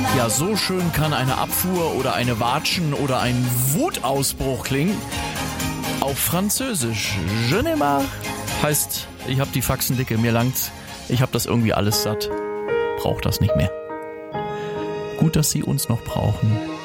Ja, so schön kann eine Abfuhr oder eine Watschen oder ein Wutausbruch klingen. Auf Französisch. Je ne marre heißt, ich hab die Faxen dicke, mir langt's. Ich hab das irgendwie alles satt. Brauch das nicht mehr. Gut, dass Sie uns noch brauchen.